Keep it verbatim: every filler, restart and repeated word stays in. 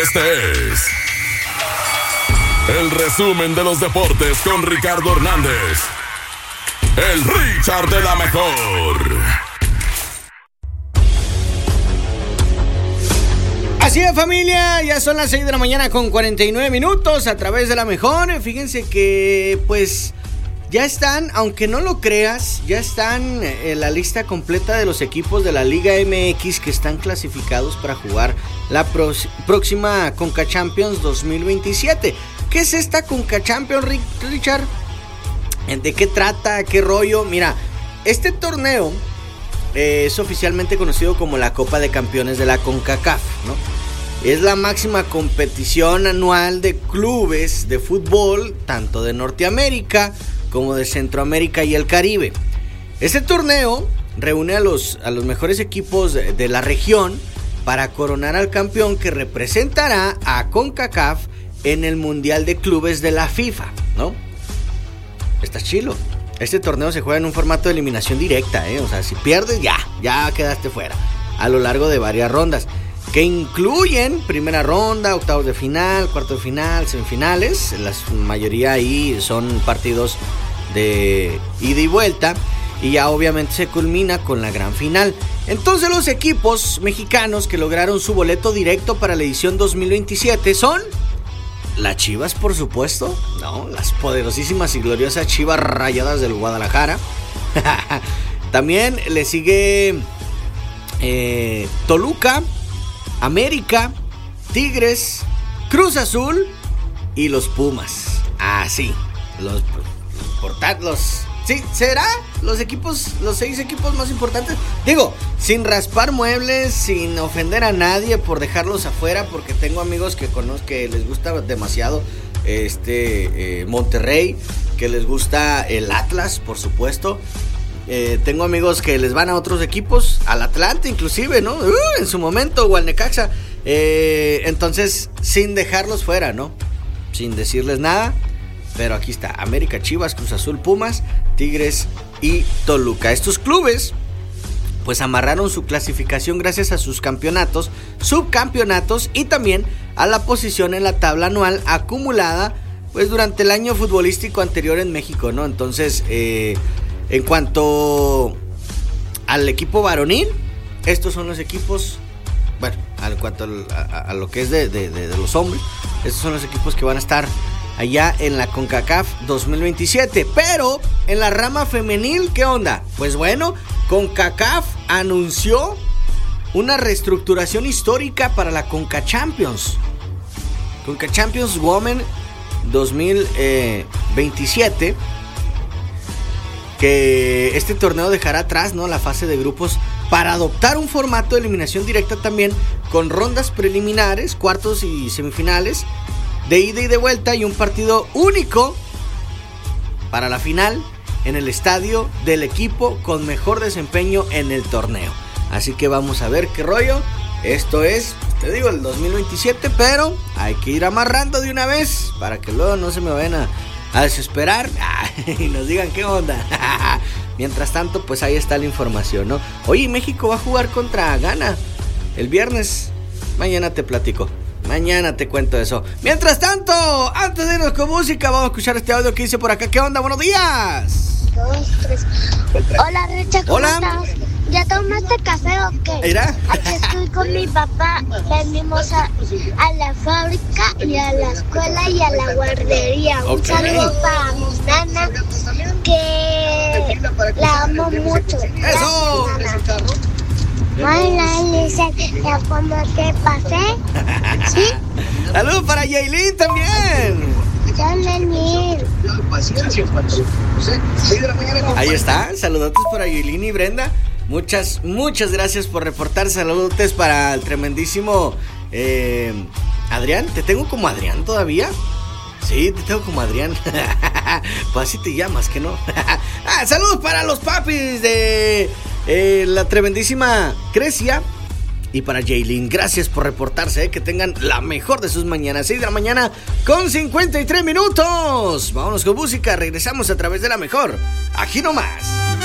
Este es el resumen de los deportes con Ricardo Hernández, el Richard de la Mejor. Así es, familia, ya son las seis de la mañana con cuarenta y nueve minutos a través de la Mejor. Fíjense que pues ya están, aunque no lo creas, ya están en la lista completa de los equipos de la Liga M X que están clasificados para jugar la pro- próxima Conca Champions dos mil veintisiete. ¿Qué es esta Conca Champions, Richard? ¿De qué trata? ¿Qué rollo? Mira, este torneo eh, es oficialmente conocido como la Copa de Campeones de la CONCACAF, ¿no? Es la máxima competición anual de clubes de fútbol, tanto de Norteamérica como de Centroamérica y el Caribe. Este torneo reúne a los, a los mejores equipos de, de la región para coronar al campeón que representará a CONCACAF en el Mundial de Clubes de la FIFA, ¿no? Está chilo. Este torneo se juega en un formato de eliminación directa, ¿eh? O sea, si pierdes, ya, ya quedaste fuera. A lo largo de varias rondas, que incluyen primera ronda, octavos de final, cuarto de final, semifinales. La mayoría ahí son partidos de ida y vuelta. Y ya obviamente se culmina con la gran final. Entonces los equipos mexicanos que lograron su boleto directo para la edición dos mil veintisiete son las Chivas, por supuesto, no, las poderosísimas y gloriosas Chivas Rayadas del Guadalajara. También le sigue eh, Toluca, América, Tigres, Cruz Azul y los Pumas. Ah, sí, los portados. Sí, ¿será? Los equipos, los seis equipos más importantes. Digo, sin raspar muebles, sin ofender a nadie por dejarlos afuera, porque tengo amigos que conozco que les gusta demasiado este eh, Monterrey, que les gusta el Atlas, por supuesto. Eh, tengo amigos que les van a otros equipos, al Atlante inclusive, ¿no? Uh, en su momento, o al Necaxa. Eh, entonces, sin dejarlos fuera, ¿no? Sin decirles nada. Pero aquí está, América, Chivas, Cruz Azul, Pumas, Tigres y Toluca. Estos clubes pues amarraron su clasificación gracias a sus campeonatos, subcampeonatos y también a la posición en la tabla anual acumulada pues durante el año futbolístico anterior en México, ¿no? Entonces, eh, en cuanto al equipo varonil, estos son los equipos, bueno, en cuanto a, a, a lo que es de, de, de, de los hombres, estos son los equipos que van a estar allá en la CONCACAF dos mil veintisiete. Pero en la rama femenil, ¿qué onda? Pues bueno, CONCACAF anunció una reestructuración histórica para la Conca Champions. Conca Champions Women dos mil veintisiete. Que este torneo dejará atrás, ¿no?, la fase de grupos para adoptar un formato de eliminación directa también, con rondas preliminares, cuartos y semifinales, de ida y de vuelta, y un partido único para la final en el estadio del equipo con mejor desempeño en el torneo. Así que vamos a ver qué rollo. Esto es, te digo, el dos mil veintisiete, pero hay que ir amarrando de una vez para que luego no se me vayan a, a desesperar y nos digan qué onda. Mientras tanto, pues ahí está la información, ¿no? Oye, México va a jugar contra Ghana el viernes. Mañana te platico. Mañana te cuento eso. Mientras tanto, antes de irnos con música, vamos a escuchar este audio que dice por acá. ¿Qué onda? Buenos días. Dos, tres. Hola, Richard, ¿cómo Hola. estás? ¿Ya tomaste café o qué? Mira. Aquí estoy con mi papá. Venimos a, a la fábrica y a la escuela y a la guardería. Un Ok. saludo para mi nana, que la amo mucho. ¡Eso! Gracias, nana. Hola, Elisa, ¿ya cómo te pasé? ¿Sí? Saludos para Yailin también. Ya, Lenín. Ahí está, saludos para Yailin y Brenda. Muchas, muchas gracias por reportar. Saludos para el tremendísimo eh, Adrián. ¿Te tengo como Adrián todavía? Sí, te tengo como Adrián. Pues así te llamas, ¿que no? Ah, saludos para los papis de eh, la tremendísima Crecia. Y para Jaylin, gracias por reportarse, ¿eh? Que tengan la mejor de sus mañanas. seis de la mañana con cincuenta y tres minutos. Vámonos con música, regresamos a través de la mejor. Aquí nomás.